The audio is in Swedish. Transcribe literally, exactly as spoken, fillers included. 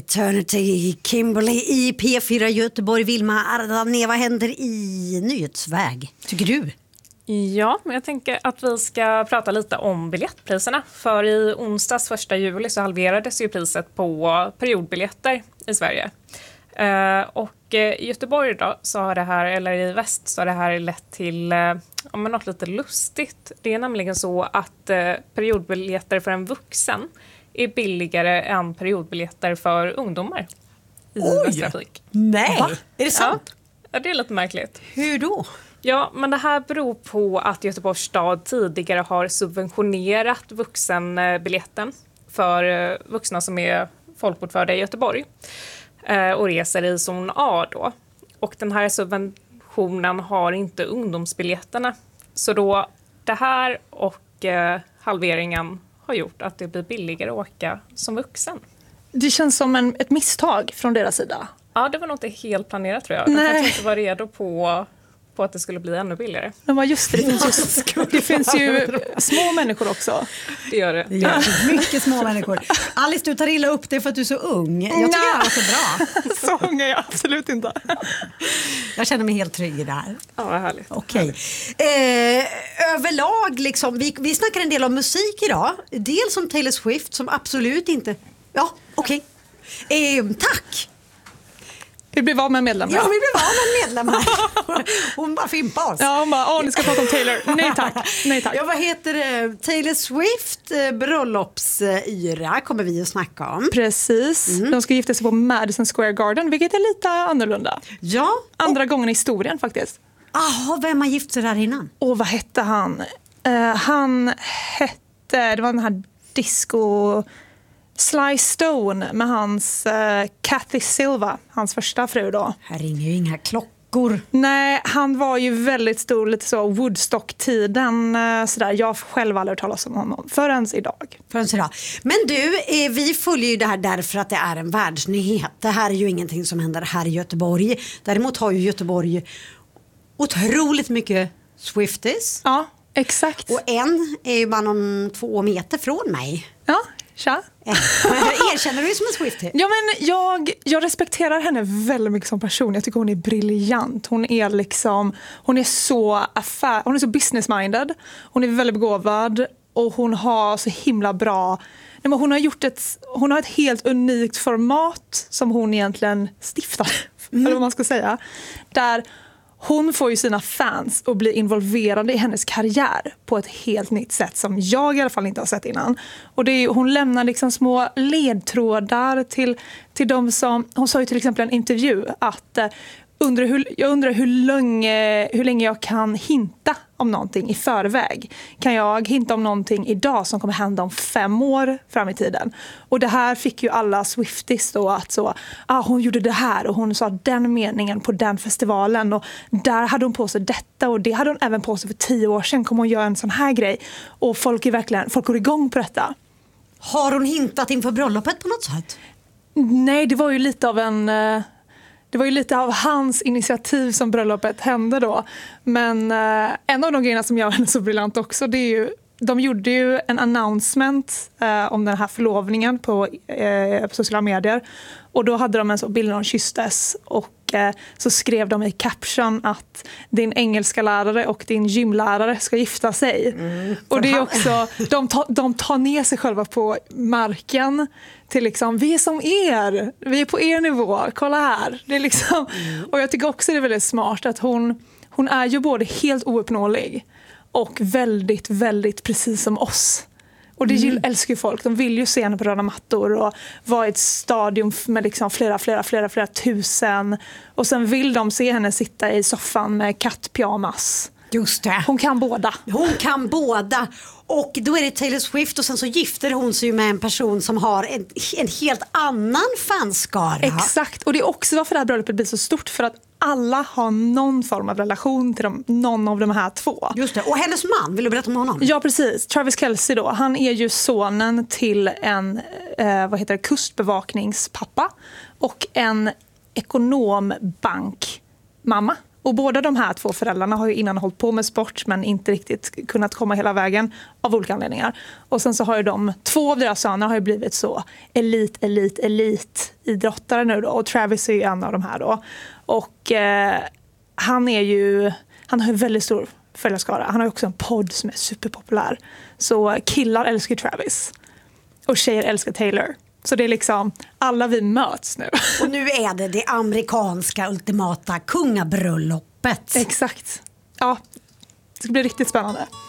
Eternity, Kimberly i P fyra Göteborg. Vilma Ardane, vad händer i nyhetsväg, tycker du? Ja, men jag tänker att vi ska prata lite om biljettpriserna. För i onsdags första juli så halverades ju priset på periodbiljetter i Sverige. Uh, och uh, i Göteborg då, så har det här, eller i väst så har det här lett till uh, om något lite lustigt. Det är nämligen så att uh, periodbiljetter för en vuxen är billigare än periodbiljetter för ungdomar i Västtrafik. Nej, Va? Är det sant? Ja, det är lite märkligt. Hur då? Ja, men det här beror på att Göteborgs stad tidigare har subventionerat vuxenbiljetten för vuxna som är folkbokförda i Göteborg och reser i zon A då. Och den här subventionen har inte ungdomsbiljetterna. Så då det här och eh, halveringen har gjort att det blir billigare att åka som vuxen. Det känns som en, ett misstag från deras sida. Ja, det var nog inte helt planerat tror jag. De Nej. kanske inte var redo på, på att det skulle bli ännu billigare. De var just det, det finns ju, det finns ju små människor också. Det gör det. Det gör mycket små människor. Alice, du tar illa upp det för att du är så ung. Jag tycker det är så bra. Så ung är jag absolut inte. Jag känner mig helt trygg i det här. Ja, vad härligt. Okej. Eh, överlag, liksom, vi, vi snackar en del om musik idag. Dels om Taylor Swift som absolut inte... Ja, okej. Eh, tack! Vi blev av med en medlem. Ja, vi blev av med en medlem här. Hon bara fimpar oss. Ja, hon bara, åh, ni ska prata om Taylor. Nej tack, nej tack. Ja, vad heter det? Taylor Swift eh, bröllopsyra kommer vi att snacka om. Precis, mm. De ska gifta sig på Madison Square Garden, vilket är lite annorlunda. Ja. Andra och... gången i historien faktiskt. Jaha, vem har gift sig där innan? Och vad hette han? Uh, han hette, det var den här disco... Sly Stone med hans uh, Kathy Silva, hans första fru då. Här ringer ju inga klockor. Nej, han var ju väldigt stor, lite så Woodstock-tiden. Uh, sådär. Jag har själv aldrig hört talas om honom förrän idag. Förrän idag. Men du, eh, vi följer ju det här därför att det är en världsnyhet. Det här är ju ingenting som händer här i Göteborg. Däremot har ju Göteborg otroligt mycket Swifties. Ja, exakt. Och en är ju bara någon två meter från mig. Ja, tja. Erkänner du dig som en Swiftie? Ja, men jag, jag respekterar henne väldigt mycket som person. Jag tycker hon är briljant. Hon är liksom, hon är så affär, hon är så business-minded. Hon är väldigt begåvad och hon har så himla bra... Nej, men hon har gjort ett, hon har ett helt unikt format som hon egentligen stiftar, mm. eller vad man ska säga. Där hon får ju sina fans att bli involverade i hennes karriär på ett helt nytt sätt som jag i alla fall inte har sett innan. Och det är, hon lämnar liksom små ledtrådar till, till de som... Hon sa ju till exempel i en intervju att eh, undrar hur, jag undrar hur länge, hur länge jag kan hinta om någonting i förväg. Kan jag hinta om någonting idag som kommer hända om fem år fram i tiden? Och det här fick ju alla Swifties då att så, ah, hon gjorde det här och hon sa den meningen på den festivalen och där hade hon på sig detta och det hade hon även på sig för tio år sedan. Kommer hon göra en sån här grej? Och folk är verkligen, folk går igång på detta. Har hon hintat inför bröllopet på något sätt? Nej, det var ju lite av en... Det var ju lite av hans initiativ som bröllopet hände då. Men eh, en av de grejerna som gör henne så briljant också, det är ju, de gjorde ju en announcement eh, om den här förlovningen på, eh, på sociala medier. Och då hade de en så bild när de kysstes och eh, så skrev de i caption att din engelska lärare och din gymlärare ska gifta sig. Mm, och det är också, de, ta, de tar ner sig själva på marken till liksom, vi är som er, vi är på er nivå, kolla här. Det är liksom, mm. Och jag tycker också det är väldigt smart att hon, hon är ju både helt ouppnåelig och väldigt, väldigt precis som oss. Och det mm. älskar ju folk. De vill ju se henne på röda mattor och vara i ett stadion med liksom flera, flera, flera, flera tusen. Och sen vill de se henne sitta i soffan med kattpyjamas. Just det. Hon kan båda. Hon kan båda. Och då är det Taylor Swift och sen så gifter hon sig med en person som har en, en helt annan fanskara. Exakt. Och det är också varför det här bröllopet blir så stort. För att alla har någon form av relation till dem, någon av de här två. Just det. Och hennes man, vill du berätta om honom? Ja, precis. Travis Kelce då. Han är ju sonen till en eh, vad heter det, kustbevakningspappa och en ekonombankmamma. Och båda de här två föräldrarna har ju innan hållit på med sport men inte riktigt kunnat komma hela vägen av olika anledningar. Och sen så har ju de, två av deras söner har ju blivit så elit, elit, elit idrottare nu då. Och Travis är ju en av de här då. Och eh, han är ju, han har ju väldigt stor följarskara. Han har ju också en podd som är superpopulär. Så killar älskar Travis. Och tjejer älskar Taylor. Så det är liksom, alla vi möts nu. Och nu är det det amerikanska ultimata kungabröllopet. Exakt. Ja, det ska bli riktigt spännande.